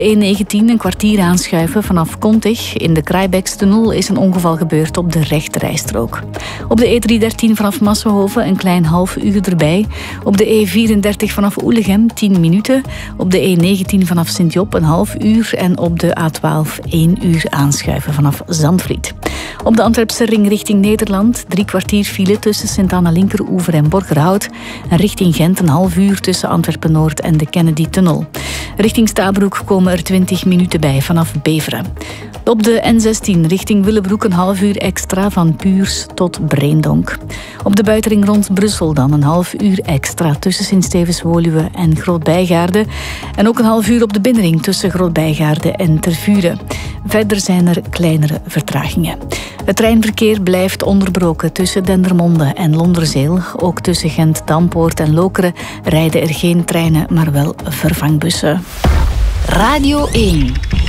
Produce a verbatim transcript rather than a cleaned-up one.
E negentien een kwartier aanschuiven vanaf Kontig. In de Kraaibeekstunnel is een ongeval gebeurd op de rechterrijstrook. Op de E driehonderddertien vanaf Massenhoven een klein half uur erbij. Op de E vierendertig vanaf Oelegem tien minuten. Op de E negentien vanaf Sint-Job een half uur. En op de A twaalf één uur aanschuiven vanaf Zandvliet. Op de Antwerpse ring richting Nederland drie kwartier file tussen Sint-Anna-Linkeroever en Borgerhout. En richting Gent een half uur tussen Antwerpen-Noord en de Kennedy-tunnel. Richting Stabroek komen er twintig minuten bij vanaf Beveren. Op de N zestien richting Willebroek een half uur extra van Puurs tot Breendonk. Op de buitenring rond Brussel dan een half uur extra tussen Sint-Stevens-Woluwe en Groot-Bijgaarde. En ook een half uur op de binnenring tussen Groot-Bijgaarde en Tervuren. Verder zijn er kleinere vertragingen. Het treinverkeer blijft onderbroken tussen Dendermonde en Londerzeel. Ook tussen Gent, Dampoort en Lokeren rijden er geen treinen, maar wel vervangbussen. Radio één.